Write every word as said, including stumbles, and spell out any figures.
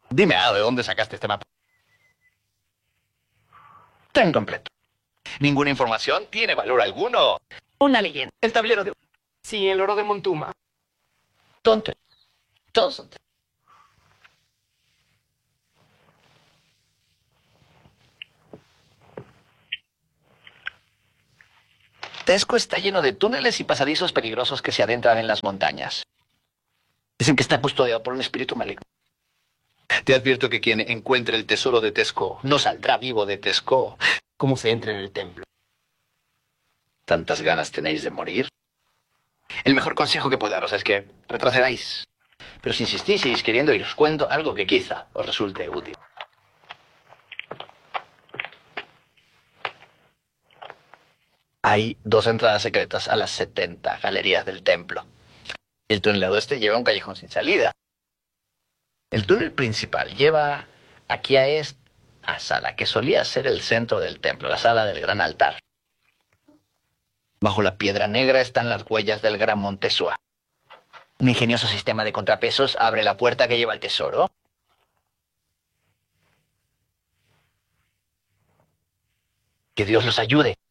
Dime, ah, ¿de dónde sacaste este mapa? Está incompleto. Ninguna información tiene valor alguno. Una leyenda. El tablero de... Sí, el oro de Montuma. Tonto. Todos son. Tesco está lleno de túneles y pasadizos peligrosos que se adentran en las montañas. Dicen que está custodiado por un espíritu maligno. Te advierto que quien encuentre el tesoro de Tesco no saldrá vivo de Tesco. ¿Cómo se entra en el templo? ¿Tantas ganas tenéis de morir? El mejor consejo que puedo daros es que retrocedáis. Pero si insistís y seguís queriendo ir, os cuento algo que quizá os resulte útil. Hay dos entradas secretas a las setenta galerías del templo. El túnel al oeste lleva a un callejón sin salida. El túnel principal lleva aquí a esta sala, que solía ser el centro del templo, la sala del gran altar. Bajo la piedra negra están las huellas del gran Montezuma. Un ingenioso sistema de contrapesos abre la puerta que lleva al tesoro. Que Dios los ayude.